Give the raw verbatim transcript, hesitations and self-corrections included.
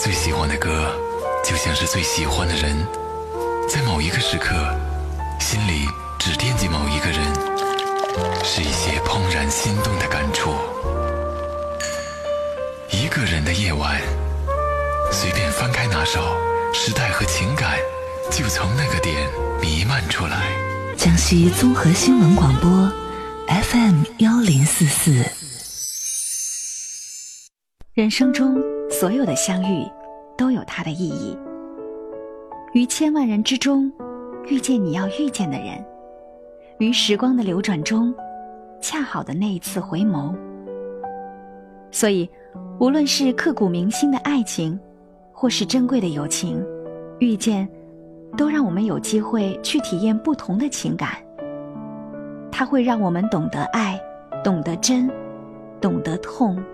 最喜欢的歌就像是最喜欢的人，在某一个时刻心里只惦记某一个人，是一些怦然心动的感触。一个人的夜晚，随便翻开哪首，时代和情感就从那个点弥漫出来。 江西综合新闻广播 F M 一零四四。 人生中所有的相遇都有它的意义，于千万人之中遇见你要遇见的人，于时光的流转中恰好的那一次回眸。所以无论是刻骨铭心的爱情，或是珍贵的友情，遇见都让我们有机会去体验不同的情感。它会让我们懂得爱，懂得真，懂得痛，